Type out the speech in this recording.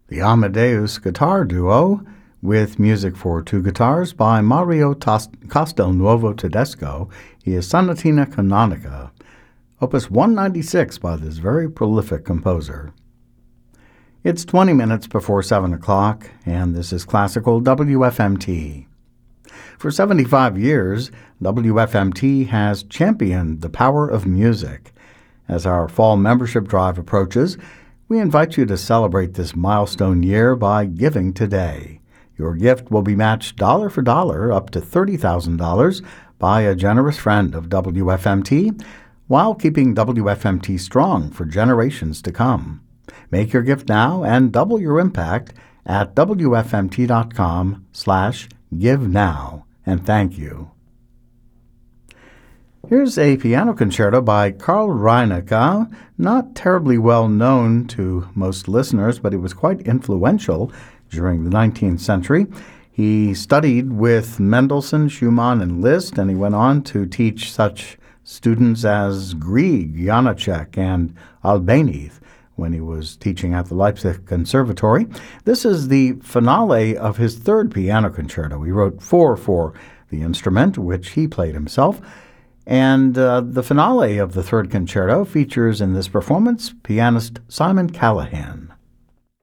The Amadeus Guitar Duo, with music for two guitars by Mario Castelnuovo Tedesco. He is Sonatina Canonica, opus 196 by this very prolific composer. It's 20 minutes before 7 o'clock, and this is Classical WFMT. For 75 years, WFMT has championed the power of music. As our fall membership drive approaches, we invite you to celebrate this milestone year by giving today. Your gift will be matched dollar for dollar up to $30,000 by a generous friend of WFMT, while keeping WFMT strong for generations to come. Make your gift now and double your impact at WFMT.com/give now, and thank you. Here's a piano concerto by Carl Reinecke, not terribly well known to most listeners, but he was quite influential during the 19th century. He studied with Mendelssohn, Schumann, and Liszt, and he went on to teach such students as Grieg, Janacek, and Albéniz when he was teaching at the Leipzig Conservatory. This is the finale of his third piano concerto. He wrote 4 for the instrument, which he played himself. And the finale of the third concerto features in this performance pianist Simon Callahan.